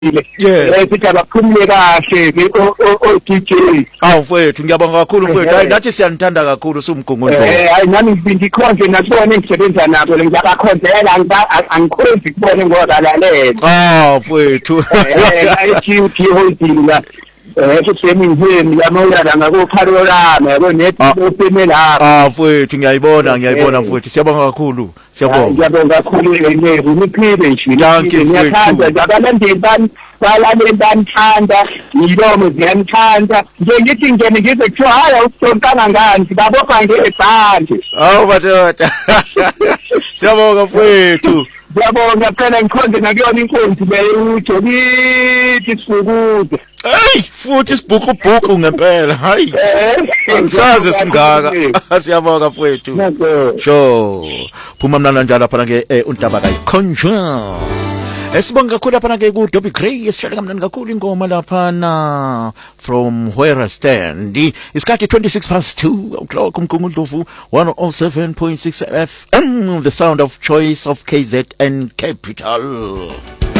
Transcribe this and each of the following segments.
Sithi abaphumule kahle ke o-DJ. Mfowethu ngiyabonga kakhulu mfowethu. Hayi nathi siyanithanda kakhulu sumgungundlovu. Hayi nami ngikhonze nasibone ngisebenza nabo ngiyabakhonzela angikhonzi kubone ngoba lalela. Mfowethu. IQT holding la sisebenzeni yamoyala ngakupharolana yabo nepheme lapha. Mfowethu ngiyayibona mfowethu. Siyabonga kakhulu. Ngiyabonga kakhulu niphile nje. Ngiyathanda abalandeli balaleli banithanda yilomo ziyanithanda nje ngithi ngene ngize kuthiwa hayi usonkana ngani babopha ngebhande. Madoda. Siyabonga mfowethu. Ngiyabonga phela ngikhonze nakuyona inkonzi leyo uJoliti Sifukude. Futhi sibhuku ngempela. Hayi. Angisaze singaka. Siyabonga mfowethu. Sure. Phuma mnana njalo lapha ke uNtaba kayikhonjwa. Esibonga kakhulu lapha ke ku Dobby Gray esishaya kamnandi kakhulu ingoma lapha na from where I stand. Isikhathi 2:26 o'clock umgungundlovu 107.6 FM, the sound of choice of KZN Capital.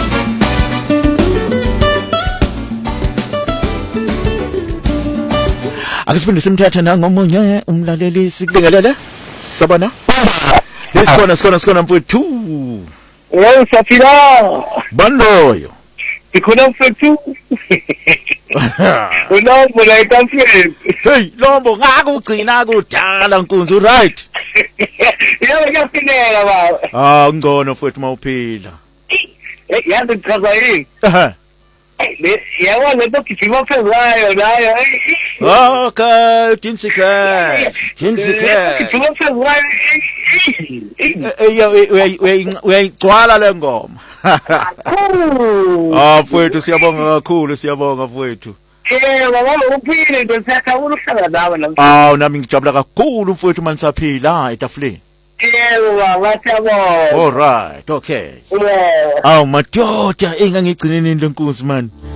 Akasipinde simthatha nangomunye umlaleli sikubingelele. Sabona? Sikhona mfowethu. Saphila. Bandoyo. Ikhona mfowethu. Ulombo la ekamfeni. Hey, Lombo ngakugcina kudala Nkunzi right. Yebo ngiyafinela baba. Ngcono mfowethu mawuphila. Yazi chaza yini? Yabo lento gijima phezwayo nayo. Okay, Tinsikhe. Gijima phezwayo. Uyayigcwala le ngoma. Mfowethu siyabonga kakhulu, siyabonga mfowethu. Baba uphile nje siyakhawula ukuhlala nawe namhlanje. Nami ngijabula kakhulu mfowethu manisaphila etafuleni. Yebo baba siyabonga. All right, okay. Madoda engangigcineni le Nkunzi man.